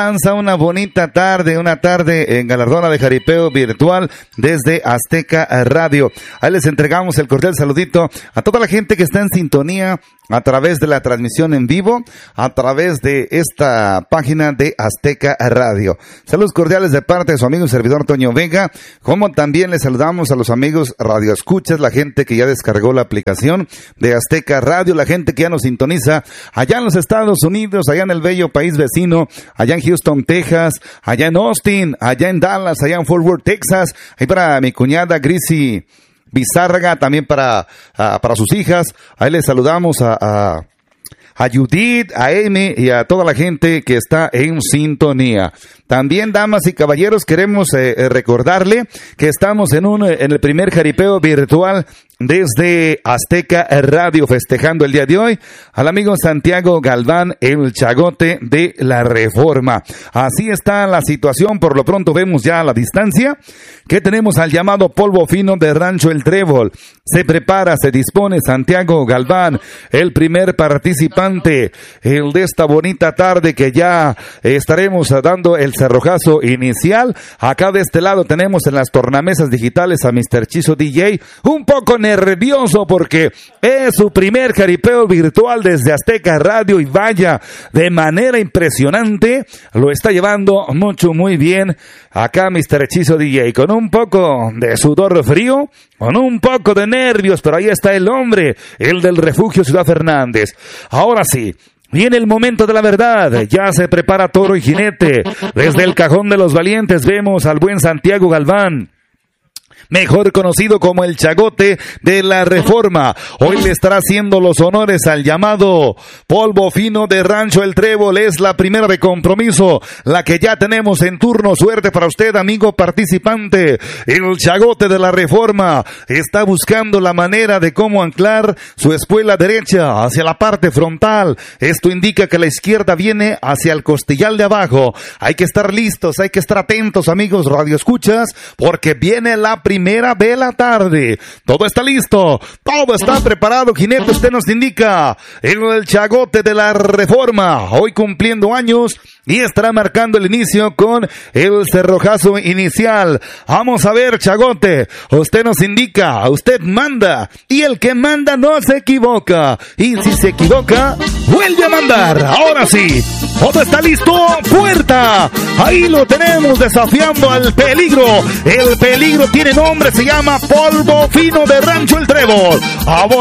Una bonita tarde, una tarde en galardona de jaripeo virtual desde Azteca Radio. Ahí les entregamos el cordial saludito a toda la gente que está en sintonía a través de la transmisión en vivo, a través de esta página de Azteca Radio. Saludos cordiales de parte de su amigo y servidor Toño Vega, como también les saludamos a los amigos radioescuchas, la gente que ya descargó la aplicación de Azteca Radio, la gente que ya nos sintoniza allá en los Estados Unidos, allá en el bello país vecino, allá en Houston, Texas, allá en Austin, allá en Dallas, allá en Fort Worth, Texas, ahí para mi cuñada Grisi Bizárraga, también para sus hijas. Ahí les saludamos a Judith, a Amy y a toda la gente que está en sintonía. También, damas y caballeros, queremos recordarle que estamos en el primer jaripeo virtual desde Azteca Radio, festejando el día de hoy al amigo Santiago Galván, el Chagote de la Reforma. Así está la situación. Por lo pronto vemos ya a la distancia que tenemos al llamado polvo fino de Rancho El Trébol. Se prepara, se dispone Santiago Galván, el primer participante el de esta bonita tarde, que ya estaremos dando el cerrojazo inicial. Acá de este lado tenemos en las tornamesas digitales a Mr. Chizo DJ, un poco nervioso porque es su primer jaripeo virtual desde Azteca Radio, y vaya, de manera impresionante lo está llevando muy bien acá Mr. Chizo DJ, con un poco de sudor frío, con un poco de nervios, pero ahí está el hombre, el del Refugio Ciudad Fernández. Ahora sí, viene el momento de la verdad. Ya se prepara toro y jinete. Desde el Cajón de los Valientes vemos al buen Santiago Galván, mejor conocido como el Chagote de la Reforma. Hoy le estará haciendo los honores al llamado polvo fino de Rancho El Trébol. Es la primera de compromiso, la que ya tenemos en turno. Suerte para usted, amigo participante. El Chagote de la Reforma está buscando la manera de cómo anclar su espuela derecha hacia la parte frontal. Esto indica que la izquierda viene hacia el costillar de abajo. Hay que estar listos, hay que estar atentos, amigos radioescuchas, porque viene la primera de la tarde. Todo está listo, todo está preparado, jinete. Usted nos indica el Chagote de la Reforma, hoy cumpliendo años, y estará marcando el inicio con el cerrojazo inicial. Vamos a ver, Chagote, usted nos indica, usted manda, y el que manda no se equivoca, y si se equivoca, vuelve a mandar. Ahora sí, todo está listo, puerta, ahí lo tenemos desafiando al peligro. El peligro tiene nombre, se llama polvo fino de Rancho El Trébol.